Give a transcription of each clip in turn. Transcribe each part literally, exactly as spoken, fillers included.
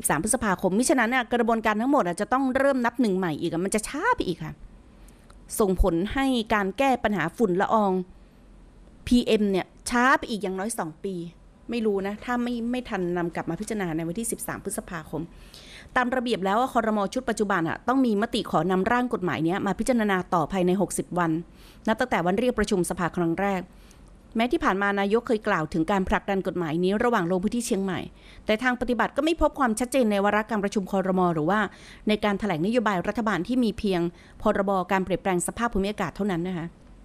สามพฤษภาคมมิฉะนั้นกระบวนการทั้งหมดจะต้องเริ่มนับหนึ่งใหม่อีกมันจะช้าไปอีกค่ะส่งผลให้การแก้ปัญหาฝุ่นละออง พี เอ็ม เนี่ยช้าไปอีกอย่างน้อยสองปีไม่รู้นะถ้าไม่ไม่ทันนำกลับมาพิจารณาในวันที่สิบสามพฤษภาคมตามระเบียบแล้วครม.ชุดปัจจุบันต้องมีมติขอนำร่างกฎหมายนี้มาพิจารณาต่อภายในหกสิบวันนับตั้งแต่วันเรียกประชุมสภาครั้งแรกแม้ที่ผ่านมานายกเคยกล่าวถึงการผลักดันกฎหมายนี้ระหว่างลงพื้นที่เชียงใหม่แต่ทางปฏิบัติก็ไม่พบความชัดเจนในวาระการประชุมครม.หรือว่าในการแถลงนโยบายรัฐบาลที่มีเพียงพรบการเปลี่ยนแปลงสภาพภูมิอากาศเท่านั้นนะคะ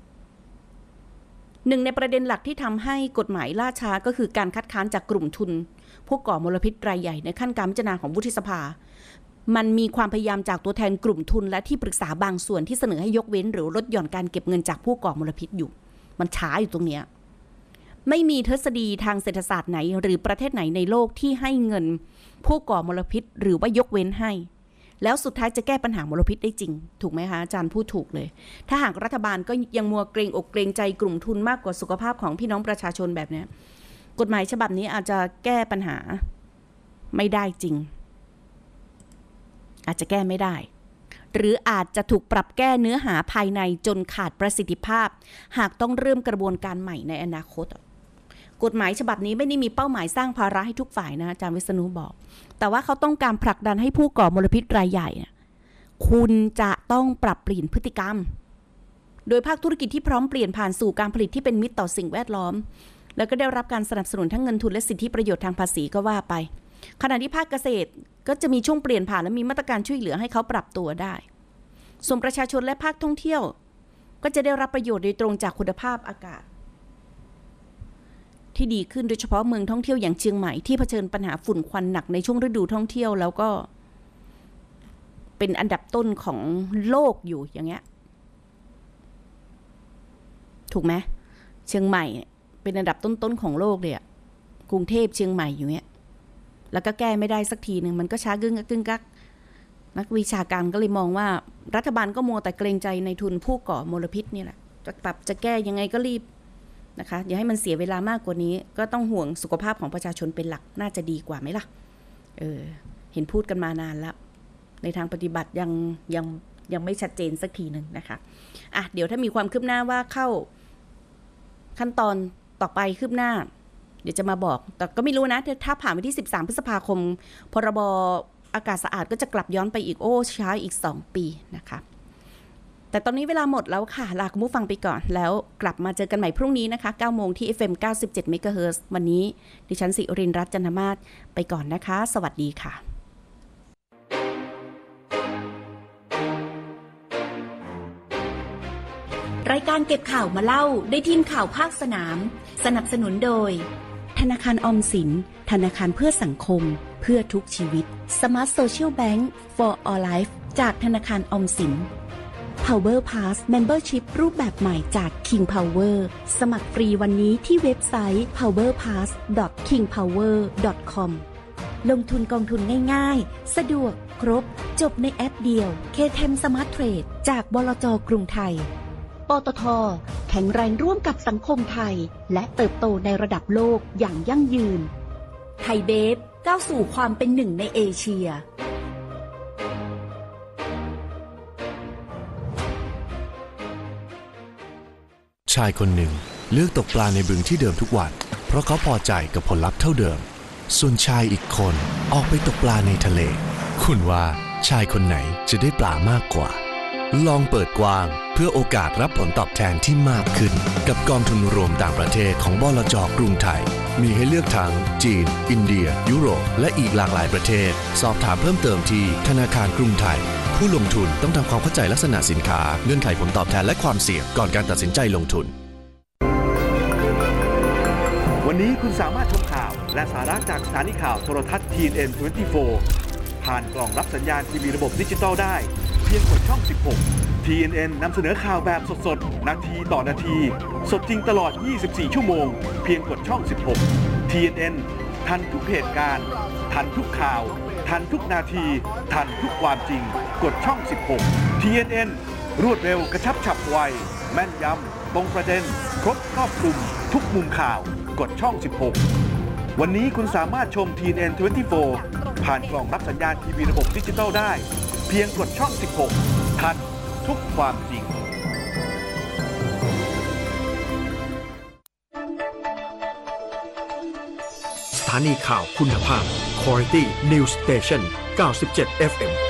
หนึ่งในประเด็นหลักที่ทำให้กฎหมายล่าช้าก็คือการคัดค้านจากกลุ่มทุนผู้ก่อมลพิษรายใหญ่ในขั้นการพิจารณาของวุฒิสภามันมีความพยายามจากตัวแทนกลุ่มทุนและที่ปรึกษาบางส่วนที่เสนอให้ยกเว้นหรือลดหย่อนการเก็บเงินจากผู้ก่อมลพิษอยู่มันช้าอยู่ตรงเนี้ยไม่มีทฤษฎีทางเศรษฐศาสตร์ไหนหรือประเทศไหนในโลกที่ให้เงินผู้ก่อมลพิษหรือว่ายกเว้นให้แล้วสุดท้ายจะแก้ปัญหามลพิษได้จริงถูกไหมคะอาจารย์พูดถูกเลยถ้าหากรัฐบาลก็ยังมัวเกรงอกเกรงใจกลุ่มทุนมากกว่าสุขภาพของพี่น้องประชาชนแบบนี้กฎหมายฉบับนี้อาจจะแก้ปัญหาไม่ได้จริงอาจจะแก้ไม่ได้หรืออาจจะถูกปรับแก้เนื้อหาภายในจนขาดประสิทธิภาพหากต้องเริ่มกระบวนการใหม่ในอนาคตกฎหมายฉบับนี้ไม่ได้มีเป้าหมายสร้างภาระให้ทุกฝ่ายนะอาจารย์วิษณุบอกแต่ว่าเขาต้องการผลักดันให้ผู้ก่อมลพิษรายใหญ่เนี่ยคุณจะต้องปรับเปลี่ยนพฤติกรรมโดยภาคธุรกิจที่พร้อมเปลี่ยนผ่านสู่การผลิตที่เป็นมิตรต่อสิ่งแวดล้อมแล้วก็ได้รับการสนับสนุนทั้งเงินทุนและสิทธิประโยชน์ทางภาษีก็ว่าไปขณะที่ภาคเกษตรก็จะมีช่วงเปลี่ยนผ่านและมีมาตรการช่วยเหลือให้เขาปรับตัวได้ส่วนประชาชนและภาคท่องเที่ยวก็จะได้รับประโยชน์โดยตรงจากคุณภาพอากาศที่ดีขึ้นโดยเฉพาะเมืองท่องเที่ยวอย่างเชียงใหม่ที่เผชิญปัญหาฝุ่นควันหนักในช่วงฤดูท่องเที่ยวแล้วก็เป็นอันดับต้นของโลกอยู่อย่างเงี้ยถูกไหมเชียงใหม่เป็นอันดับต้นๆของโลกเลยอะกรุงเทพเชียงใหม่อยู่เงี้ยแล้วก็แก้ไม่ได้สักทีหนึ่งมันก็ช้ากึ่งกึ่งกักนักวิชาการก็เลยมองว่ารัฐบาลก็มัวแต่เกรงใจในทุนผู้ก่อมลพิษนี่แหละจะปรับจะแก้ยังไงก็รีบนะคะอย่าให้มันเสียเวลามากกว่านี้ก็ต้องห่วงสุขภาพของประชาชนเป็นหลักน่าจะดีกว่าไหมล่ะเออเห็นพูดกันมานานแล้วในทางปฏิบัติยังยังยังไม่ชัดเจนสักทีหนึ่งนะคะอ่ะเดี๋ยวถ้ามีความคืบหน้าว่าเข้าขั้นตอนต่อไปคืบหน้าเดี๋ยวจะมาบอกแต่ก็ไม่รู้นะถ้าผ่านไปที่สิบสามพฤษภาคมพรบอากาศสะอาดก็จะกลับย้อนไปอีกโอ้ช้าอีกสองปีนะคะแต่ตอนนี้เวลาหมดแล้วค่ะลาคุณผู้ฟังไปก่อนแล้วกลับมาเจอกันใหม่พรุ่งนี้นะคะเก้าโมงที่ เอฟ เอ็ม เก้าสิบเจ็ด เมกะเฮิรตซ์วันนี้ดิฉันศิรินทร์รัตน์จันทมาศไปก่อนนะคะสวัสดีค่ะรายการเก็บข่าวมาเล่าได้ทีมข่าวภาคสนามสนับสนุนโดยธนาคารออมสินธนาคารเพื่อสังคมเพื่อทุกชีวิต Smart Social Bank for All Life จากธนาคารออมสิน Power Pass Membership รูปแบบใหม่จาก King Power สมัครฟรีวันนี้ที่เว็บไซต์ พาวเวอร์พาส ดอท คิงพาวเวอร์ ดอท คอม ลงทุนกองทุนง่ายๆสะดวกครบจบในแอปเดียว เค ที อี เอ็ม Smart Trade จากบลจ.กรุงไทยปตท.แข็งแรงร่วมกับสังคมไทยและเติบโตในระดับโลกอย่างยั่งยืนไทยเบฟก้าวสู่ความเป็นหนึ่งในเอเชียชายคนหนึ่งเลือกตกปลาในบึงที่เดิมทุกวันเพราะเขาพอใจกับผลลัพธ์เท่าเดิมส่วนชายอีกคนออกไปตกปลาในทะเลคุณว่าชายคนไหนจะได้ปลามากกว่าลองเปิดกว้างเพื่อโอกาสรับผลตอบแทนที่มากขึ้นกับกองทุนรวมต่างประเทศของบลจ.กรุงไทยมีให้เลือกทั้งจีนอินเดียยุโรปและอีกหลากหลายประเทศสอบถามเพิ่มเติมที่ธนาคารกรุงไทยผู้ลงทุนต้องทำความเข้าใจลักษณะสินค้าเงื่อนไขผลตอบแทนและความเสี่ยงก่อนการตัดสินใจลงทุนวันนี้คุณสามารถชมข่าวและสาระจากสถานีข่าวโทรทัศน์ ที เอ็น เอ็น ยี่สิบสี่ ผ่านกล่องรับสัญญาณทีวีระบบดิจิตอลได้เพียงกดช่องสิบหก ที เอ็น เอ็น นำเสนอข่าวแบบสดๆนาทีต่อนาทีสดจริงตลอดยี่สิบสี่ชั่วโมงเพียงกดช่องสิบหก ที เอ็น เอ็น ทันทุกเหตุการณ์ทันทุกข่าวทันทุกนาทีทันทุกความจริงกดช่องสิบหก ที เอ็น เอ็น รวดเร็วกระชับฉับไวแม่นยำตรงประเด็นครบครอบคลุมทุกมุมข่าวกดช่องสิบหกวันนี้คุณสามารถชม ที เอ็น เอ็น ยี่สิบสี่ผ่านกล่องรับสัญญาณทีวีระบบดิจิตอลได้เพียงกดช่องสิบหกทันทุกความจริงสถานีข่าวคุณภาพ Quality News Station เก้าสิบเจ็ด เอฟ เอ็ม